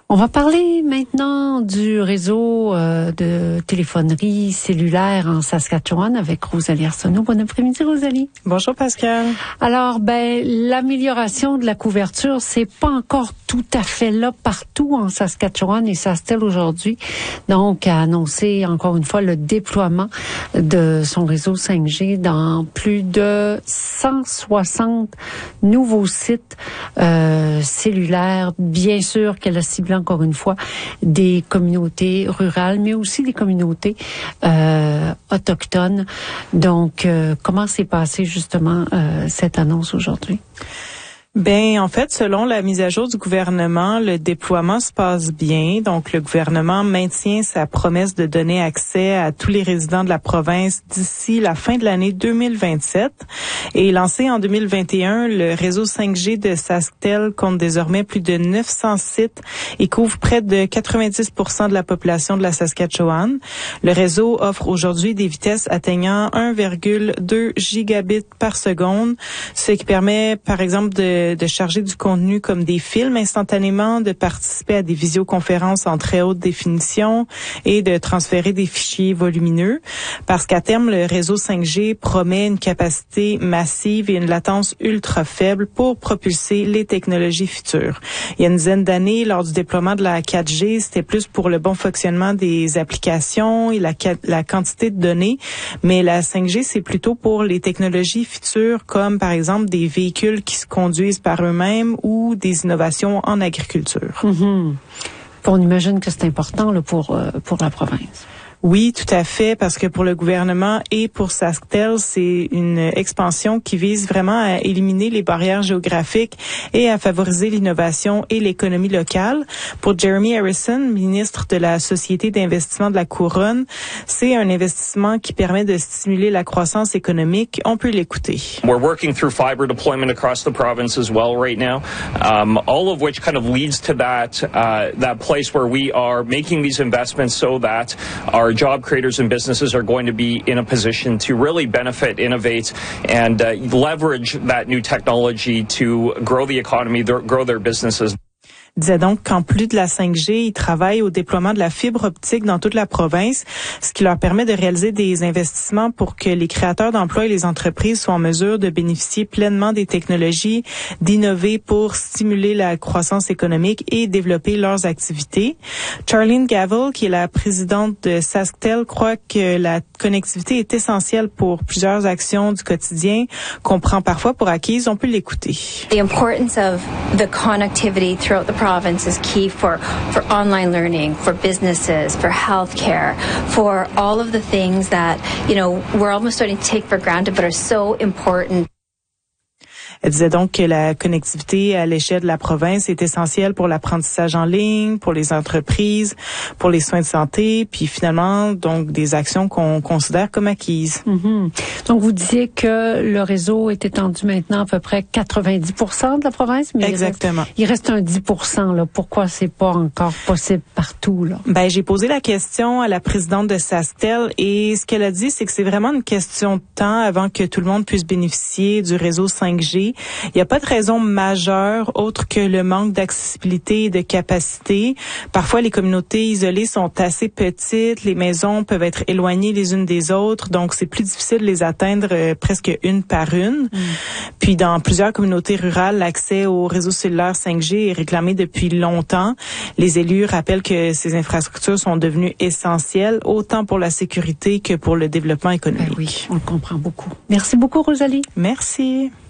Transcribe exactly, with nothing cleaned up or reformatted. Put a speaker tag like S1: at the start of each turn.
S1: On va parler maintenant du réseau euh, de téléphonerie cellulaire en Saskatchewan avec Rosalie Arsenault. Bon après-midi, Rosalie.
S2: Bonjour, Pascal.
S1: Alors, ben, l'amélioration de la couverture, c'est pas encore tout à fait là partout en Saskatchewan et Sastel aujourd'hui. Donc, a annoncé encore une fois le déploiement de son réseau cinq G dans plus de cent soixante nouveaux sites euh, cellulaires. Bien sûr qu'elle a ciblé encore une fois des communautés rurales, mais aussi des communautés euh, autochtones. Donc, euh, comment s'est passée justement euh, cette annonce aujourd'hui?
S2: Ben, en fait, selon la mise à jour du gouvernement, le déploiement se passe bien. Donc, le gouvernement maintient sa promesse de donner accès à tous les résidents de la province d'ici la fin de l'année deux mille vingt-sept. Et lancé en deux mille vingt et un, le réseau cinq G de SaskTel compte désormais plus de neuf cents sites et couvre près de quatre-vingt-dix pour cent de la population de la Saskatchewan. Le réseau offre aujourd'hui des vitesses atteignant un virgule deux gigabits par seconde, ce qui permet, par exemple, de de charger du contenu comme des films instantanément, de participer à des visioconférences en très haute définition et de transférer des fichiers volumineux. Parce qu'à terme, le réseau cinq G promet une capacité massive et une latence ultra faible pour propulser les technologies futures. Il y a une dizaine d'années, lors du déploiement de la quatre G, c'était plus pour le bon fonctionnement des applications et la, la quantité de données, mais la cinq G, c'est plutôt pour les technologies futures comme par exemple des véhicules qui se conduisent par eux-mêmes ou des innovations en agriculture.
S1: Mm-hmm. On imagine que c'est important là, pour, euh, pour la province.
S2: Oui, tout à fait, parce que pour le gouvernement et pour SaskTel, c'est une expansion qui vise vraiment à éliminer les barrières géographiques et à favoriser l'innovation et l'économie locale. Pour Jeremy Harrison, ministre de la Société d'investissement de la Couronne, c'est un investissement qui permet de stimuler la croissance économique. On peut l'écouter.
S3: We're working through fiber deployment across the province as well right now, um, all of which kind of leads to that uh, that place where we are making these investments so that our job creators and businesses are going to be in a position to really benefit, innovate, and uh, leverage that new technology to grow the economy, grow their businesses.
S2: Il disait donc qu'en plus de la cinq G, ils travaillent au déploiement de la fibre optique dans toute la province, ce qui leur permet de réaliser des investissements pour que les créateurs d'emplois et les entreprises soient en mesure de bénéficier pleinement des technologies, d'innover pour stimuler la croissance économique et développer leurs activités. Charlene Gavel, qui est la présidente de SaskTel, croit que la connectivité est essentielle pour plusieurs actions du quotidien qu'on prend parfois pour acquises. On peut l'écouter.
S4: The importance of the connectivity throughout the province is key for, for online learning, for businesses, for healthcare, for all of the things that, you know, we're almost starting to take for granted but are so important.
S2: Elle disait donc que la connectivité à l'échelle de la province est essentielle pour l'apprentissage en ligne, pour les entreprises, pour les soins de santé, puis finalement, donc, des actions qu'on considère comme acquises.
S1: Mm-hmm. Donc, vous disiez que le réseau est étendu maintenant à peu près quatre-vingt-dix pour cent de la province, mais
S2: exactement.
S1: Il reste, il reste un dix pour cent, là. Pourquoi c'est pas encore possible partout, là?
S2: Ben, j'ai posé la question à la présidente de SaskTel et ce qu'elle a dit, c'est que c'est vraiment une question de temps avant que tout le monde puisse bénéficier du réseau cinq G. Il n'y a pas de raison majeure autre que le manque d'accessibilité et de capacité. Parfois, les communautés isolées sont assez petites, les maisons peuvent être éloignées les unes des autres, donc c'est plus difficile de les atteindre euh, presque une par une. Mm. Puis, dans plusieurs communautés rurales, l'accès au réseau cellulaire cinq G est réclamé depuis longtemps. Les élus rappellent que ces infrastructures sont devenues essentielles, autant pour la sécurité que pour le développement économique.
S1: Ben oui, on le comprend beaucoup. Merci beaucoup, Rosalie.
S2: Merci.